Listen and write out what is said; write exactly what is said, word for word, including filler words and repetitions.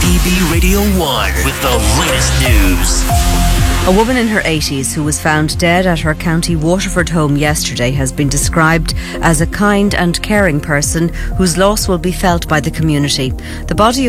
D B Radio one with the latest news. A woman in her eighties who was found dead at her County Waterford home yesterday has been described as a kind and caring person whose loss will be felt by the community. The body